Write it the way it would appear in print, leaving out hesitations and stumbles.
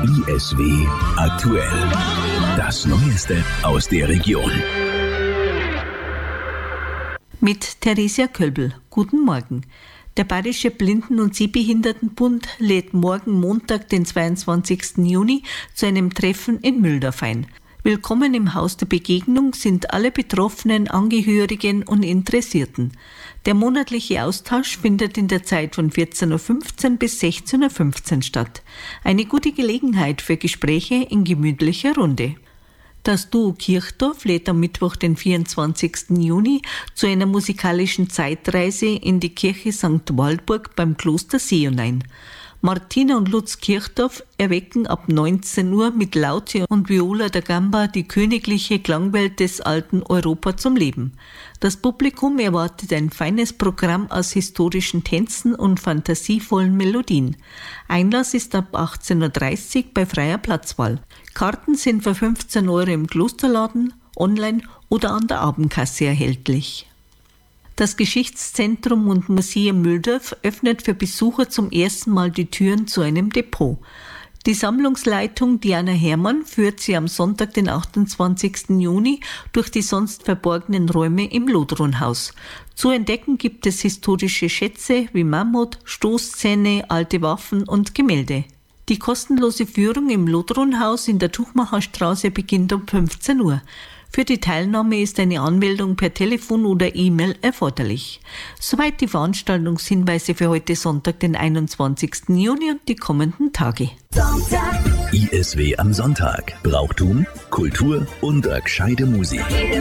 ISW aktuell. Das Neueste aus der Region. Mit Theresia Kölbl. Guten Morgen. Der Bayerische Blinden- und Sehbehindertenbund lädt morgen Montag, den 22. Juni, zu einem Treffen in Mühldorf ein. Willkommen im Haus der Begegnung sind alle Betroffenen, Angehörigen und Interessierten. Der monatliche Austausch findet in der Zeit von 14.15 Uhr bis 16.15 Uhr statt. Eine gute Gelegenheit für Gespräche in gemütlicher Runde. Das Duo Kirchdorf lädt am Mittwoch, den 24. Juni, zu einer musikalischen Zeitreise in die Kirche St. Waldburg beim Kloster Sion ein. Martina und Lutz Kirchdorf erwecken ab 19 Uhr mit Laute und Viola da Gamba die königliche Klangwelt des alten Europa zum Leben. Das Publikum erwartet ein feines Programm aus historischen Tänzen und fantasievollen Melodien. Einlass ist ab 18.30 Uhr bei freier Platzwahl. Karten sind für 15 Euro im Klosterladen, online oder an der Abendkasse erhältlich. Das Geschichtszentrum und Museum Mühldorf öffnet für Besucher zum ersten Mal die Türen zu einem Depot. Die Sammlungsleitung Diana Herrmann führt sie am Sonntag, den 28. Juni, durch die sonst verborgenen Räume im Lodronhaus. Zu entdecken gibt es historische Schätze wie Mammut, Stoßzähne, alte Waffen und Gemälde. Die kostenlose Führung im Lodronhaus in der Tuchmacherstraße beginnt um 15 Uhr. Für die Teilnahme ist eine Anmeldung per Telefon oder E-Mail erforderlich. Soweit die Veranstaltungshinweise für heute Sonntag, den 21. Juni und die kommenden Tage. ISW am Sonntag. Brauchtum, Kultur und gescheite Musik.